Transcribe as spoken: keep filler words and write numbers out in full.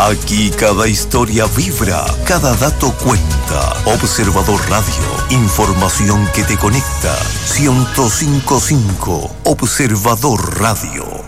Aquí cada historia vibra, cada dato cuenta. Observador Radio, información que te conecta. ciento cinco punto cinco Observador Radio.